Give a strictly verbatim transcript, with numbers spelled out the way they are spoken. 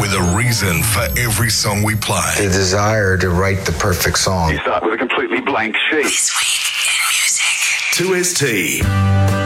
with a reason for every song we play. The desire to write the perfect song. You start with a completely blank sheet. This week in music. two S T.